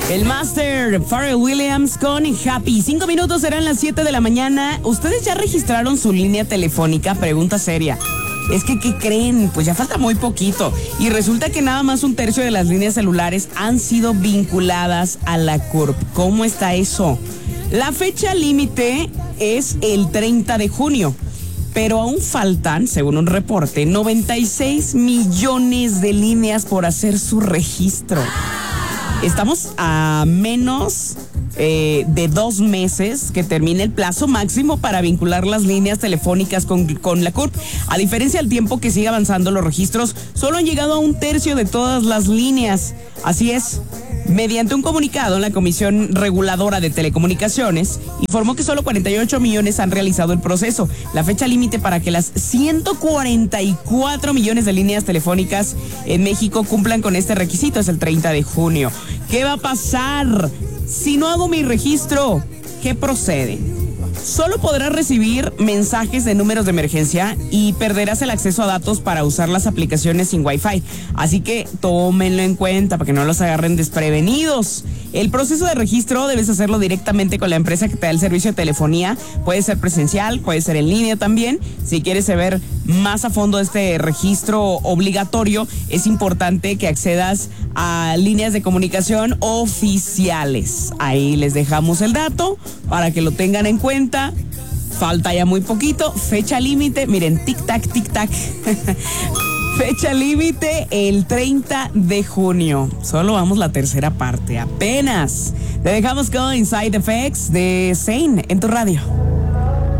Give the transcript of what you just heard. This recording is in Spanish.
El Master, Pharrell Williams con Happy. 5 minutos, serán las 7 de la mañana. ¿Ustedes ya registraron su línea telefónica? Pregunta seria. Es que, ¿qué creen? Pues ya falta muy poquito. Y resulta que nada más 1/3 de las líneas celulares han sido vinculadas a la CURP. ¿Cómo está eso? La fecha límite es el 30 de junio. Pero aún faltan, según un reporte, 96 millones de líneas por hacer su registro. Estamos a menos de 2 meses que termine el plazo máximo para vincular las líneas telefónicas con la CURP. A diferencia del tiempo que sigue avanzando los registros, solo han llegado a 1/3 de todas las líneas. Así es. Mediante un comunicado, la Comisión Reguladora de Telecomunicaciones informó que solo 48 millones han realizado el proceso. La fecha límite para que las 144 millones de líneas telefónicas en México cumplan con este requisito es el 30 de junio. ¿Qué va a pasar si no hago mi registro? ¿Qué procede? Solo podrás recibir mensajes de números de emergencia y perderás el acceso a datos para usar las aplicaciones sin Wi-Fi. Así que tómenlo en cuenta para que no los agarren desprevenidos. El proceso de registro debes hacerlo directamente con la empresa que te da el servicio de telefonía. Puede ser presencial, puede ser en línea también. Si quieres saber más a fondo de este registro obligatorio, es importante que accedas a líneas de comunicación oficiales. Ahí les dejamos el dato para que lo tengan en cuenta. Falta ya muy poquito. Fecha límite, miren, tic-tac, tic-tac. Fecha límite el 30 de junio. Solo vamos la tercera parte, apenas. Te dejamos con Inside Effects de Zayn en tu radio.